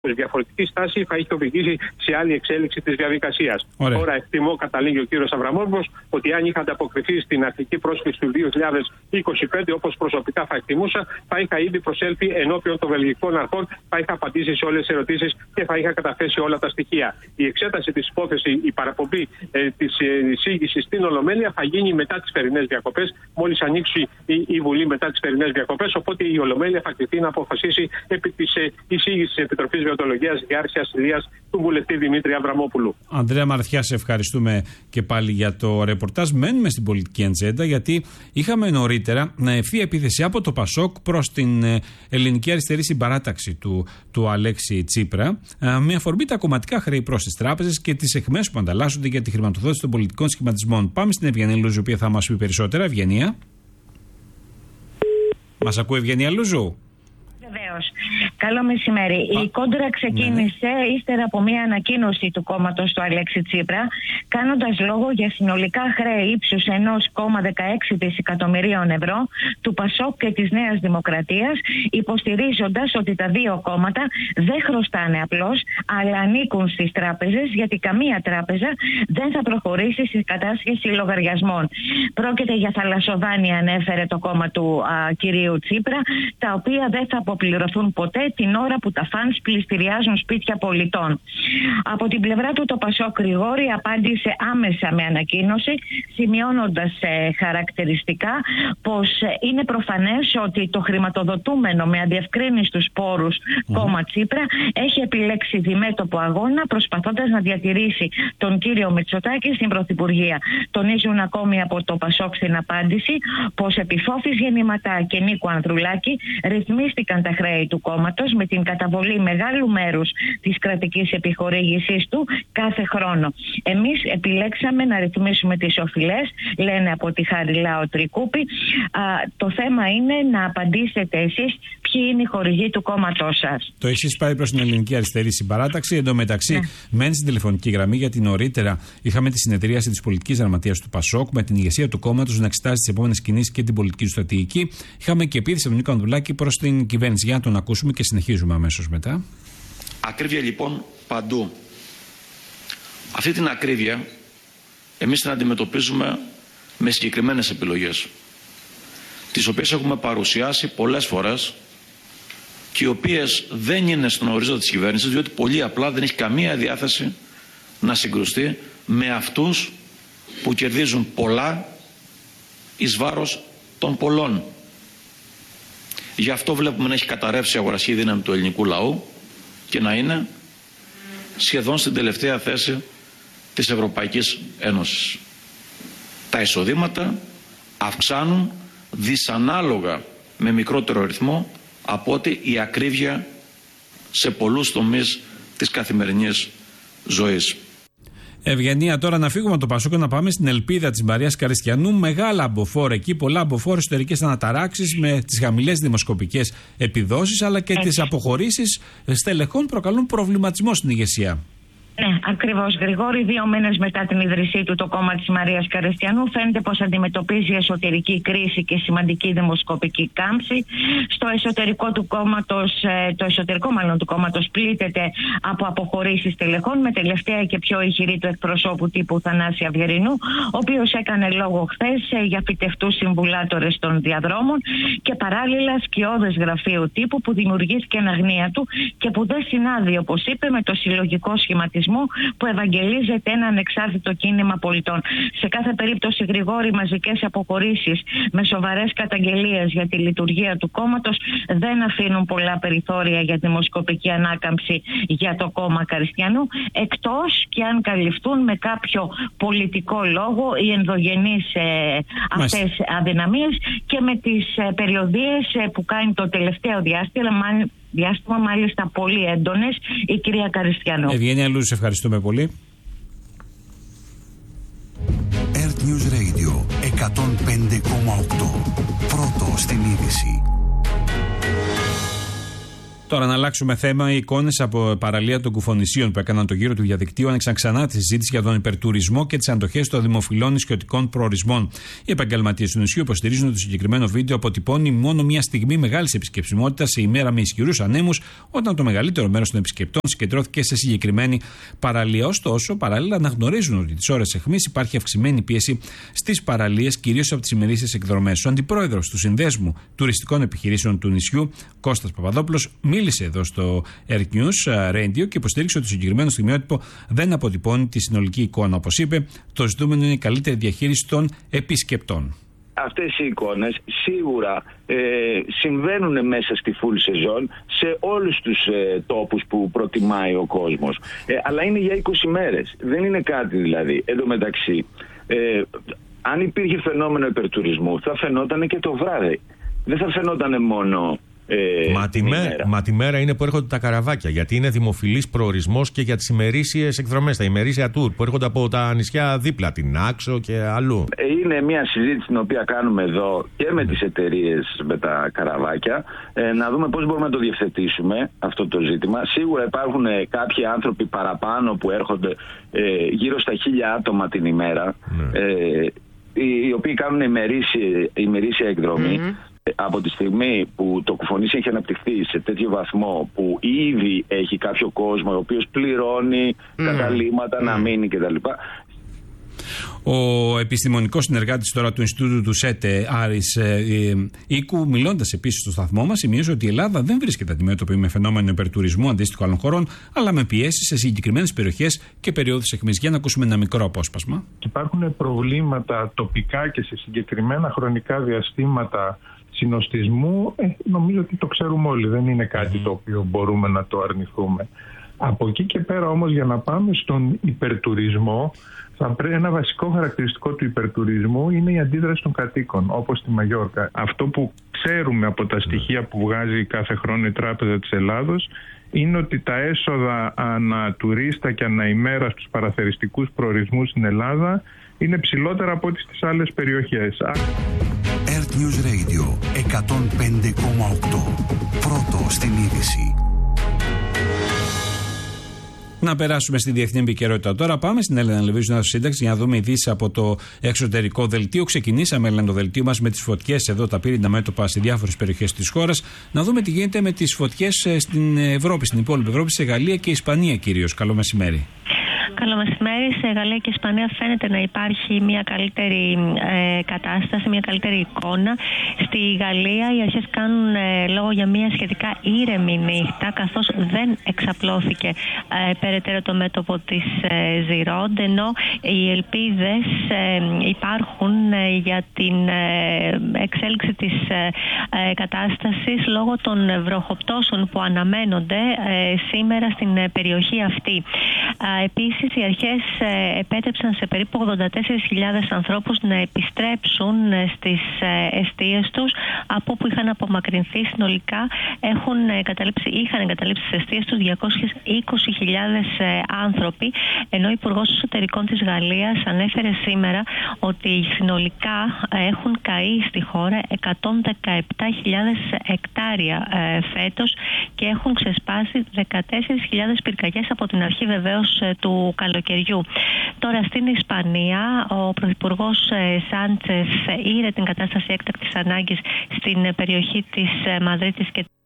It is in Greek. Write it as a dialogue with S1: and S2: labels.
S1: διαφορετική στάση θα είχε οδηγήσει σε άλλη εξέλιξη της διαδικασίας. Τώρα εκτιμώ, καταλήγει ο κύριος Αβραμόπουλος, ότι αν είχα ανταποκριθεί στην αρχική πρόσκληση του 2025, όπως προσωπικά θα εκτιμούσα, θα είχα ήδη προσέλθει ενώπιον των βελγικών αρχών, θα είχα απαντήσει σε όλες τις ερωτήσεις και θα είχα καταθέσει όλα τα στοιχεία. Η εξέταση της υπόθεσης, η παραπομπή της εισήγησης στην Ολομέλεια θα γίνει μετά τις θερινές διακοπές, μόλις ανοίξει η Βουλή μετά τις θερινές διακοπές. Οπότε η Ολομέλεια θα κληθεί να αποφασίσει επί της εισήγησης της Επιτροπής Βιοτολογίας διάρκειας ασυλίας του βουλευτή Δημήτρη Αβραμόπουλου.
S2: Ανδρέα Μαρθιά, σε ευχαριστούμε και πάλι για το ρεπορτάζ. Μένουμε στην πολιτική ατζέντα, γιατί είχαμε νωρίτερα να ευθεία επίθεση από το Πασόκ προς την ελληνική αριστερή συμπαράταξη του Αλέξη Τσίπρα, με αφορμή τα κομματικά χρέη προς τις τράπεζες και τις εχμές που ανταλλάσσονται για τη χρηματοδότηση των πολιτικών σχηματισμών. Πάμε στην Ευγενία Λούζου, η οποία θα μας πει περισσότερα. Ευγενία. Μας ακούει, Ευγενία Λούζου?
S3: Βεβαίως. Καλό μεσημέρι. Η κόντρα ξεκίνησε ύστερα από μια ανακοίνωση του κόμματος του Αλέξη Τσίπρα, κάνοντας λόγο για συνολικά χρέη ύψους 1,16 δισεκατομμυρίων ευρώ του ΠΑΣΟΚ και της Νέας Δημοκρατίας, υποστηρίζοντας ότι τα δύο κόμματα δεν χρωστάνε απλώς, αλλά ανήκουν στις τράπεζες, γιατί καμία τράπεζα δεν θα προχωρήσει στη κατάσχεση λογαριασμών. Πρόκειται για θαλασσοδάνεια, ανέφερε το κόμμα του κυρίου Τσίπρα, τα οποία δεν θα αποπληρωθούν ποτέ την ώρα που τα φανς πληστηριάζουν σπίτια πολιτών. Από την πλευρά του το Πασόκ Γρηγόρη απάντησε άμεσα με ανακοίνωση, σημειώνοντας χαρακτηριστικά πως είναι προφανές ότι το χρηματοδοτούμενο με αδιευκρίνιστους πόρους κόμμα Τσίπρα έχει επιλέξει διμέτωπο αγώνα, προσπαθώντας να διατηρήσει τον κύριο Μητσοτάκη στην Πρωθυπουργία. Τονίζουν ακόμη από το Πασόκ στην απάντηση πως επί Φώφης Γεννηματά και Νίκου Ανδρουλάκη ρυθμίστηκαν τα χρέη του κόμματος με την καταβολή μεγάλου μέρους της κρατικής επιχορήγησής του κάθε χρόνο. Εμείς επιλέξαμε να ρυθμίσουμε τις οφειλές, λένε από τη Χαριλάο Τρικούπη. Το θέμα είναι να απαντήσετε εσείς ποιοι είναι οι χορηγοί του κόμματός σας.
S2: Το εσείς πάει προς την ελληνική αριστερή συμπαράταξη. Εν τω μεταξύ, μένει στην τηλεφωνική γραμμή, γιατί νωρίτερα είχαμε τη συνεδρίαση της πολιτικής γραμματείας του ΠΑΣΟΚ με την ηγεσία του κόμματος να εξετάσει τις επόμενες κινήσεις και την πολιτική του στρατηγική. Είχαμε και επίθεση από τον Νίκο Ανδρουλάκη προς την κυβέρνηση. Για να τον ακούσουμε και συνεχίζουμε αμέσως μετά.
S4: Ακρίβεια λοιπόν παντού. Αυτή την ακρίβεια εμείς την αντιμετωπίζουμε με συγκεκριμένες επιλογές, τις οποίες έχουμε παρουσιάσει πολλές φορές και οι οποίες δεν είναι στον ορίζοντα της κυβέρνησης, διότι πολύ απλά δεν έχει καμία διάθεση να συγκρουστεί με αυτούς που κερδίζουν πολλά εις βάρος των πολλών. Γι' αυτό βλέπουμε να έχει καταρρεύσει η αγοραστική δύναμη του ελληνικού λαού και να είναι σχεδόν στην τελευταία θέση της Ευρωπαϊκής Ένωσης. Τα εισοδήματα αυξάνουν δυσανάλογα με μικρότερο ρυθμό από ότι η ακρίβεια σε πολλούς τομείς της καθημερινής ζωής.
S2: Ευγενία, τώρα να φύγουμε από το Πασόκ και να πάμε στην ελπίδα της Μαρίας Καριστιανού. Μεγάλα αμποφόρα εκεί, πολλά αμποφόρα, εσωτερικές αναταράξεις με τις χαμηλές δημοσκοπικές επιδόσεις, αλλά και τις αποχωρήσεις στελεχών προκαλούν προβληματισμό στην ηγεσία.
S3: Ναι, ακριβώς, Γρηγόρη. 2 μήνες μετά την ίδρυσή του, το κόμμα της Μαρίας Καριστιανού φαίνεται πως αντιμετωπίζει εσωτερική κρίση και σημαντική δημοσκοπική κάμψη. Στο εσωτερικό του κόμματος, το εσωτερικό μάλλον του κόμματος πλήττεται από αποχωρήσεις τελεχών, με τελευταία και πιο ηχηρή του εκπροσώπου τύπου Θανάση Αυγερινού, ο οποίος έκανε λόγο χθες για φυτευτούς συμβουλάτορες των διαδρόμων, και παράλληλα σκιώδες γραφείου τύπου που δημιουργήθηκε εν αγνία του και που δεν συνάδει, όπως είπε, με το συλλογικό σχηματισμό που ευαγγελίζεται ένα ανεξάρτητο κίνημα πολιτών. Σε κάθε περίπτωση, Γρηγόρη, μαζικές αποχωρήσεις με σοβαρές καταγγελίες για τη λειτουργία του κόμματος δεν αφήνουν πολλά περιθώρια για δημοσκοπική ανάκαμψη για το κόμμα Καριστιανού, εκτός και αν καλυφθούν με κάποιο πολιτικό λόγο οι ενδογενείς αυτές αδυναμίες και με τις περιοδίες που κάνει το τελευταίο διάστημα, μάλιστα πολύ έντονες, η κυρία Καριστιανού.
S2: Ευγένεια Λούζου, σε ευχαριστούμε πολύ.
S5: Earth News Radio 105,8. Πρώτο στην είδηση.
S2: Τώρα, να αλλάξουμε θέμα. Οι εικόνες από παραλία των Κουφονησίων που έκαναν το γύρο του διαδικτύου άνοιξαν ξανά τη συζήτηση για τον υπερτουρισμό και τις αντοχές των δημοφιλών νησιωτικών προορισμών. Οι επαγγελματίες του νησιού υποστηρίζουν ότι το συγκεκριμένο βίντεο αποτυπώνει μόνο μια στιγμή μεγάλης επισκεψιμότητας σε ημέρα με ισχυρούς ανέμους, όταν το μεγαλύτερο μέρος των επισκεπτών συγκεντρώθηκε σε συγκεκριμένη παραλία. Ωστόσο, παράλληλα αναγνωρίζουν ότι τις ώρες αιχμής υπάρχει αυξημένη πίεση στις παραλίες, κυρίως από τις ημερήσιες εκδρομές. Ο αντιπρόεδρος του Συνδέσμου Τουριστικών Επιχειρήσεων του νησιού, Κώστας Παπαδόπουλος, μίλησε εδώ στο Air News Radio και υποστήριξε ότι το συγκεκριμένο στιγμιότυπο δεν αποτυπώνει τη συνολική εικόνα. Όπως είπε, το ζητούμενο είναι η καλύτερη διαχείριση των επισκεπτών.
S6: Αυτές οι εικόνες σίγουρα συμβαίνουν μέσα στη full season σε όλους τους τόπους που προτιμάει ο κόσμος. Αλλά είναι για 20 μέρες. Δεν είναι κάτι δηλαδή. Εν τω μεταξύ, αν υπήρχε φαινόμενο υπερτουρισμού, θα φαινόταν και το βράδυ. Δεν θα φαινόταν μόνο.
S7: Μα τη μέρα είναι που έρχονται τα καραβάκια, γιατί είναι δημοφιλής προορισμός και για τις ημερήσιες εκδρομές, τα ημερήσια tour που έρχονται από τα νησιά δίπλα, την Άξο και αλλού. Είναι
S6: μια συζήτηση την οποία κάνουμε εδώ και με τις εταιρείες με τα καραβάκια, να δούμε πώς μπορούμε να το διευθετήσουμε αυτό το ζήτημα. Σίγουρα υπάρχουν κάποιοι άνθρωποι παραπάνω που έρχονται, γύρω στα 1.000 άτομα την ημέρα, οι οποίοι κάνουν ημερήσια εκδρομή. Από τη στιγμή που το Κουφονήσι έχει αναπτυχθεί σε τέτοιο βαθμό που ήδη έχει κάποιο κόσμο ο οποίος πληρώνει καταλήμματα να μείνει κτλ.
S2: Ο επιστημονικός συνεργάτης τώρα του Ινστιτούτου του ΣΕΤΕ, Άρης Οίκου, μιλώντας επίσης στο σταθμό μας, σημείωσε ότι η Ελλάδα δεν βρίσκεται αντιμέτωπη με φαινόμενο υπερτουρισμού αντίστοιχο άλλων χωρών, αλλά με πιέσεις σε συγκεκριμένες περιοχές και περιόδους αιχμής. Για να ακούσουμε ένα μικρό απόσπασμα.
S8: Υπάρχουν προβλήματα τοπικά και σε συγκεκριμένα χρονικά διαστήματα συνοστισμού. Νομίζω ότι το ξέρουμε όλοι. Δεν είναι κάτι το οποίο μπορούμε να το αρνηθούμε. Από εκεί και πέρα όμως, για να πάμε στον υπερτουρισμό, ένα βασικό χαρακτηριστικό του υπερτουρισμού είναι η αντίδραση των κατοίκων, όπως στη Μαγιόρκα. Αυτό που ξέρουμε από τα στοιχεία που βγάζει κάθε χρόνο η Τράπεζα της Ελλάδος είναι ότι τα έσοδα ανά τουρίστα και ανά ημέρα στους παραθεριστικούς προορισμούς στην Ελλάδα είναι ψηλότερα από ό,τι στις άλλες περιοχές.
S5: Air News Radio 105,8. Πρώτο στην είδηση.
S2: Να περάσουμε στη διεθνή επικαιρότητα τώρα. Πάμε στην Έλενα Λεβίζου, να σύνταξη, για να δούμε ειδήσεις από το εξωτερικό δελτίο. Ξεκινήσαμε, Έλενα, το δελτίο μας με τις φωτιές εδώ, τα πύριντα μέτωπα σε διάφορες περιοχές της χώρας. Να δούμε τι γίνεται με τις φωτιές στην Ευρώπη, στην υπόλοιπη Ευρώπη, σε Γαλλία και Ισπανία κυρίως. Καλό μεσημέρι.
S3: Καλό μεσημέρι. Σε Γαλλία και Ισπανία φαίνεται να υπάρχει μια καλύτερη κατάσταση, μια καλύτερη εικόνα. Στη Γαλλία οι αρχές κάνουν λόγο για μια σχετικά ήρεμη νύχτα, καθώς δεν εξαπλώθηκε περαιτέρω το μέτωπο της Ζιρόντ, ενώ οι ελπίδες υπάρχουν για την εξέλιξη της κατάστασης λόγω των βροχοπτώσεων που αναμένονται σήμερα στην περιοχή αυτή. Επίσης, οι αρχές επέτρεψαν σε περίπου 84.000 ανθρώπους να επιστρέψουν στις εστίες τους από όπου είχαν απομακρυνθεί. Συνολικά είχαν εγκαταλείψει τις εστίες τους 220.000 άνθρωποι, ενώ ο Υπουργός Εσωτερικών της Γαλλίας ανέφερε σήμερα ότι συνολικά έχουν καεί στη χώρα 117.000 εκτάρια φέτος και έχουν ξεσπάσει 14.000 πυρκαγιές από την αρχή βεβαίως του καλοκαιριού. Τώρα στην Ισπανία ο Πρωθυπουργός Σάντσες είδε την κατάσταση έκτακτης ανάγκης στην περιοχή της Μαδρίτης και